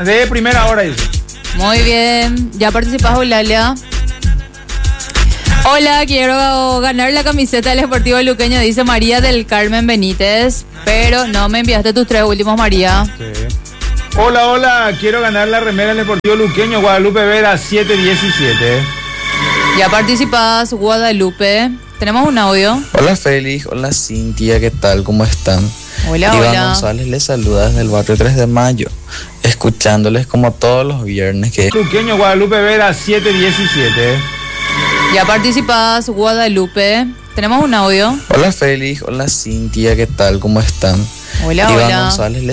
De primera hora, dice. Muy bien. ¿Ya participás, Eulalia? Hola, quiero ganar la camiseta del Sportivo Luqueño, dice María del Carmen Benítez. Pero no me enviaste tus 3 últimos, María. Sí. Hola, quiero ganar la remera del Deportivo Luqueño, Guadalupe Vera 717. Ya participás, Guadalupe. Tenemos un audio. Hola Félix, hola Cintia, ¿qué tal? ¿Cómo están? Hola, Iván hola. González les saluda desde el barrio 3 de Mayo, escuchándoles como todos los viernes que... Luqueño, Guadalupe Vera 717. Ya participás, Guadalupe. Tenemos un audio. Hola Félix, hola Cintia, ¿qué tal? ¿Cómo están? Hola, Iván hola. González les